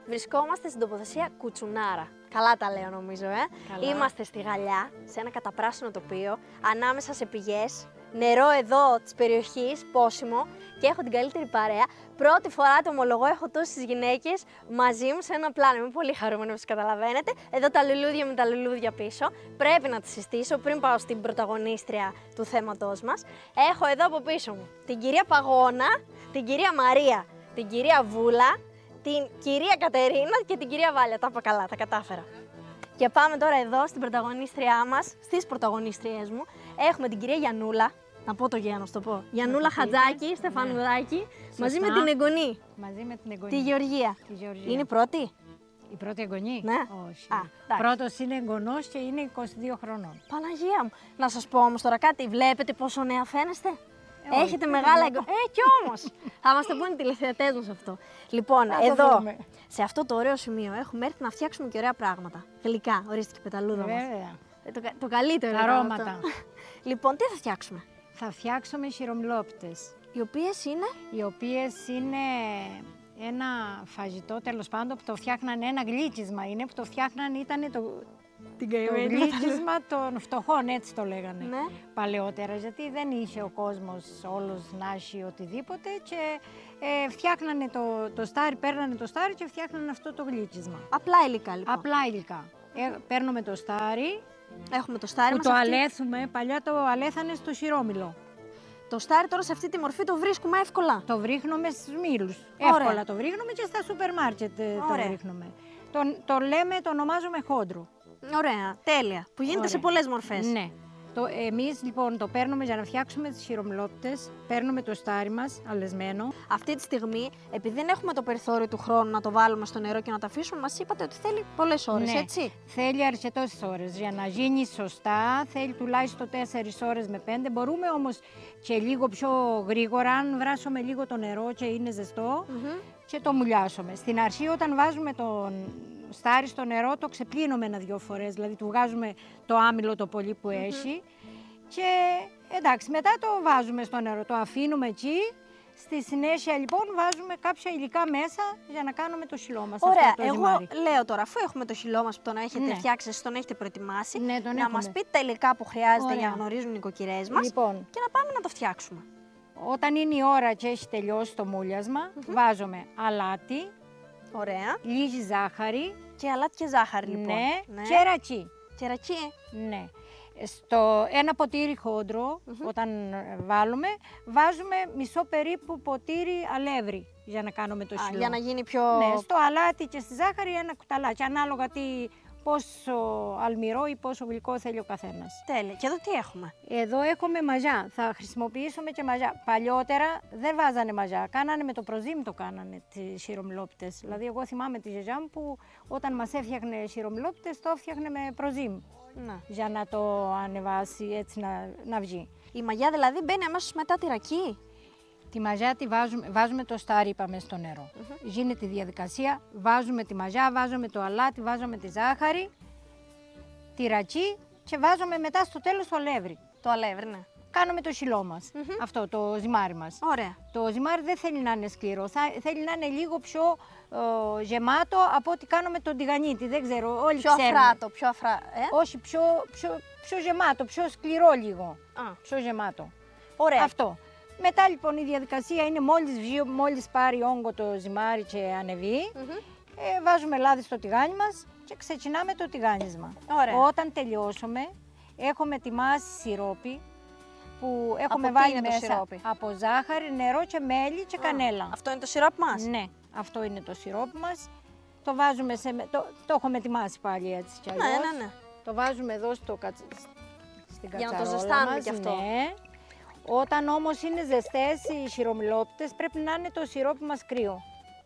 Βρισκόμαστε στην τοποθεσία Κουτσουνάρα. Καλά τα λέω νομίζω, Καλά. Είμαστε στη Γαλλιά, σε ένα καταπράσινο τοπίο, ανάμεσα σε πηγές, νερό εδώ της περιοχής, πόσιμο, και έχω την καλύτερη παρέα. Πρώτη φορά, το ομολογώ, έχω τόσες γυναίκες μαζί μου σε ένα πλάνο. Είμαι πολύ χαρούμενη, όπως καταλαβαίνετε. Εδώ τα λουλούδια με τα λουλούδια πίσω. Πρέπει να τις συστήσω πριν πάω στην πρωταγωνίστρια του θέματός μας. Έχω εδώ από πίσω μου την κυρία Παγώνα, την κυρία Μαρία, την κυρία Βούλα, την κυρία Κατερίνα και την κυρία Βάλια. Τα είπα καλά, τα κατάφερα. Και πάμε τώρα εδώ στην πρωταγωνίστριά μας, στις πρωταγωνίστριές μου. Έχουμε την κυρία Γιαννούλα. Να πω το Γιάννο, το πω. Γιαννούλα Χατζάκη, Στεφανουδάκη, μαζί με την εγγονή. Μαζί με την εγγονή. Τη Γεωργία. Είναι η πρώτη. Η πρώτη εγγονή. Ναι. Όχι. Εντάξει. Πρώτος είναι εγγονός και είναι 22 χρονών. Παναγία μου. Να σας πω όμως τώρα κάτι. Βλέπετε πόσο νέα φαίνεστε. Όχι, Έχετε δεν μεγάλα το εγγονή. Κι όμως. Θα μας το πούνε οι τηλεθεατές μας αυτό. Λοιπόν, Θα το εδώ, δούμε. σε αυτό το ωραίο σημείο, έχουμε έρθει να φτιάξουμε και ωραία πράγματα. Γλυκά, ορίστε και η πεταλούδα μας. Βέβαια. Το καλύτερο Τα είναι αρώματα. αυτό. Λοιπόν, τι θα φτιάξουμε. Θα φτιάξουμε χειρομυλόπιτες, Οι οποίες είναι. οι οποίες είναι ένα φαγητό, τέλος πάντων, που το φτιάχνανε, ένα γλύκισμα είναι, που το φτιάχνανε, ήταν το γλύκισμα των φτωχών, έτσι το λέγανε Ναι. παλαιότερα, γιατί δεν είχε ο κόσμος όλος να έχει οτιδήποτε και φτιάχνανε το στάρι, παίρνανε το στάρι και φτιάχνανε αυτό το γλύκισμα. Απλά υλικά λοιπόν. Απλά υλικά. Παίρνουμε το στάρι, Έχουμε το στάρι που μας. το αλέθουμε, παλιά το αλέθανε στο σιρόμυλο. Το στάρι τώρα σε αυτή τη μορφή το βρίσκουμε εύκολα. Το βρίχνουμε στους μήλους. Ωραία. Εύκολα το βρίχνουμε και στα σούπερ μάρκετ το Ωραία. βρίχνουμε. Το ονομάζουμε χόντρο. Ωραία, τέλεια. Που γίνεται Ωραία. σε πολλές μορφές. Ναι. Εμείς λοιπόν το παίρνουμε για να φτιάξουμε τις χειρομυλόπιτες, παίρνουμε το στάρι μας αλεσμένο. Αυτή τη στιγμή, επειδή δεν έχουμε το περιθώριο του χρόνου να το βάλουμε στο νερό και να το αφήσουμε, μας είπατε ότι θέλει πολλές ώρες, Ναι. έτσι. Θέλει αρκετές ώρες για να γίνει σωστά, θέλει τουλάχιστον 4 ώρες με 5. Μπορούμε όμως και λίγο πιο γρήγορα, αν βράσουμε λίγο το νερό και είναι ζεστό, και το μουλιάσουμε. Στην αρχή όταν βάζουμε τον στάρι στο νερό το ξεπλύνουμε 1-2 φορές, δηλαδή του βγάζουμε το άμυλο το πολύ που έχει και εντάξει, μετά το βάζουμε στο νερό, το αφήνουμε εκεί. Στη συνέχεια λοιπόν βάζουμε κάποια υλικά μέσα για να κάνουμε το χυλό μας. Ωραία, αυτό το εγώ ζυμάρι. λέω τώρα, αφού έχουμε το χυλό μας που τον έχετε Ναι. φτιάξει, εσείς τον έχετε προετοιμάσει, Ναι, τον να έχουμε. μας πείτε τα υλικά που χρειάζεται Ωραία. για να γνωρίζουν οι νοικοκυρές μας Λοιπόν, και να πάμε να το φτιάξουμε. όταν είναι η ώρα και έχει τελειώσει το μούλιασμα, βάζουμε αλάτι, Ωραία. λίγη ζάχαρη, Και αλάτι και ζάχαρη λοιπόν. ναι, και ρακί. Και ρακί. Ναι. Στο ένα ποτήρι χόντρο, όταν βάλουμε, βάζουμε μισό περίπου ποτήρι αλεύρι για να κάνουμε το χυλό. Για να γίνει πιο. Ναι, στο αλάτι και στη ζάχαρη ένα κουταλάκι, ανάλογα πόσο αλμυρό ή πόσο γλυκό θέλει ο καθένας. Τέλεια. Και εδώ τι έχουμε. Εδώ έχουμε μαγιά, θα χρησιμοποιήσουμε και μαγιά. Παλιότερα δεν βάζανε μαγιά, κάνανε με το προζύμι το κάνανε τις χειρομυλόπιτες. Δηλαδή εγώ θυμάμαι τη γιαγιά μου που όταν μας έφτιαχνε χειρομυλόπιτες το έφτιαχνε με προζύμι. Να. Για να το ανεβάσει έτσι να βγει. Η μαγιά δηλαδή μπαίνει αμέσως μετά τη ρακί. Τη μαγιά τη βάζουμε το στάρι, είπαμε, στο νερό. Γίνεται η διαδικασία, βάζουμε τη μαγιά, βάζουμε το αλάτι, βάζουμε τη ζάχαρη, τη ρακί και βάζουμε μετά στο τέλος το αλεύρι. Το αλεύρι, ναι. Κάνουμε το χυλό μας, αυτό το ζυμάρι μας. Ωραία. Το ζυμάρι δεν θέλει να είναι σκληρό, θέλει να είναι λίγο πιο γεμάτο από ό,τι κάνουμε τον τηγανίτη, δεν ξέρω, όλοι Πιο ξέρουμε. αφράτο, πιο αφρά. Όχι, πιο γεμάτο, πιο σκληρό λίγο, πιο γεμάτο. Ωραία. Αυτό. Μετά λοιπόν η διαδικασία είναι μόλις πάρει όγκο το ζυμάρι και ανεβεί, βάζουμε λάδι στο τηγάνι μας και ξεκινάμε το τηγάνισμα. Ωραία. Όταν τελειώσουμε, έχουμε ετοιμάσει σιρόπι που έχουμε Από τι βάλει είναι το μέσα σιρόπι? από ζάχαρη, νερό και μέλι και κανέλα. Αυτό είναι το σιρόπι μας. Ναι, αυτό είναι το σιρόπι μας. Το βάζουμε το έχουμε ετοιμάσει πάλι έτσι κι αλλιώς. Ναι. Το βάζουμε εδώ στην Για να το κατσαρόλα ζεστάνουμε μας, κι αυτό. Ναι. Όταν όμως είναι ζεστές οι χειρομυλόπιτες πρέπει να είναι το σιρόπι μας κρύο.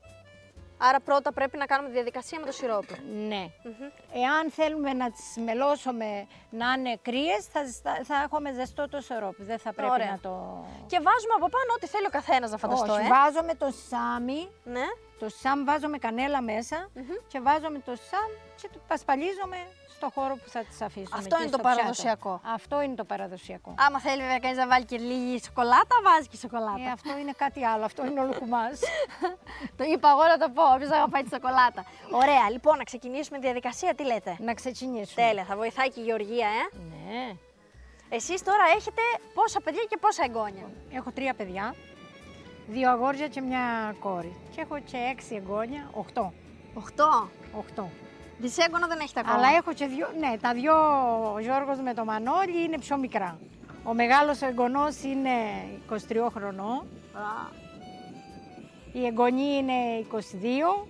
Άρα πρώτα πρέπει να κάνουμε τη διαδικασία με το σιρόπι. Ναι. Εάν θέλουμε να τις μελώσουμε να είναι κρύες, θα έχουμε ζεστό το σιρόπι. Δεν θα πρέπει να το... Και βάζουμε από πάνω ό,τι θέλει ο καθένας να φανταστώ. Όχι, βάζουμε το σάμι Ναι. Το σαμ βάζω με κανέλα μέσα και βάζω με το σαμ και το πασπαλίζομαι στο χώρο που θα τις αφήσουμε. Αυτό εκεί είναι το στο πιάτο. παραδοσιακό. Αυτό είναι το παραδοσιακό. Άμα θέλει βέβαια κανείς να βάλει και λίγη σοκολάτα, βάζει και σοκολάτα. Αυτό είναι κάτι άλλο, αυτό είναι ο λουκουμάς. Το είπα εγώ να το πω, όποιος αγαπάει τη σοκολάτα. Ωραία, λοιπόν, να ξεκινήσουμε τη διαδικασία, τι λέτε? Να ξεκινήσουμε. Τέλεια, θα βοηθάει και η Γεωργία, Ναι. Εσείς τώρα έχετε πόσα παιδιά και πόσα εγγόνια? Έχω 3 παιδιά, 2 αγόρια και μια κόρη. Και έχω και 6 εγγόνια, 8. 8. Δυσέγγωνο δεν έχετε ακόμα. Αλλά έχω και 2, ναι, τα 2, ο Γιώργος με το Μανώλη είναι πιο μικρά. Ο μεγάλος εγγονός είναι 23 χρονών, η εγγονή είναι 22,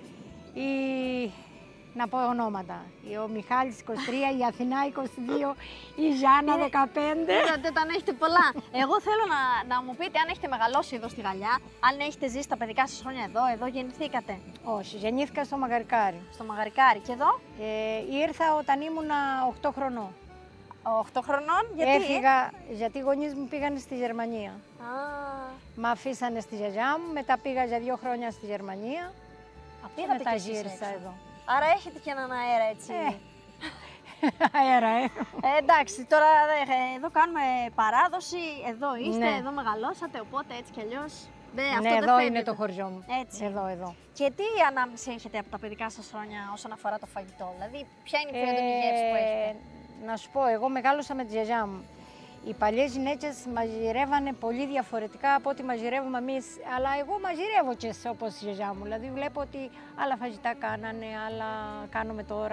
να πω ονόματα. Ο Μιχάλης 23, η Αθηνά 22, η Γιάννα 15. Είδατε, όταν έχετε πολλά. Εγώ θέλω να μου πείτε αν έχετε μεγαλώσει εδώ στη Γαλλιά, αν έχετε ζήσει τα παιδικά σας χρόνια εδώ γεννηθήκατε. Όχι, γεννήθηκα στο Μαγαρικάρι. Στο Μαγαρικάρι. Και εδώ? Ήρθα όταν ήμουνα 8 χρονών. 8 χρονών, γιατί? Έφυγα, γιατί οι γονείς μου πήγαν στη Γερμανία. Α, Μ' αφήσανε στη γιαγιά μου, μετά πήγα για 2 χρόνια στη Γερμανία και πήγατε μετά κι εσείς γύρισα έξω. εδώ. Άρα έχετε και έναν αέρα έτσι. Αέρα, Εντάξει, τώρα εδώ κάνουμε παράδοση, εδώ είστε, Ναι. εδώ μεγαλώσατε, οπότε έτσι κι αλλιώς. Ναι, αυτό δεν εδώ φεύγεται. είναι το χωριό μου. Έτσι. Εδώ. Και τι ανάμνηση έχετε από τα παιδικά σας χρόνια όσον αφορά το φαγητό, δηλαδή ποια είναι η πιο έντονη γεύση που έχετε? Να σου πω, εγώ μεγάλωσα με τη γιαγιά μου. Οι παλιές γυναίκες μαγειρεύανε πολύ διαφορετικά από ό,τι μαγειρεύουμε εμείς, αλλά εγώ μαγειρεύω και όπως η γιαγιά μου. Δηλαδή βλέπω ότι άλλα φαγητά κάνανε, άλλα κάνουμε τώρα.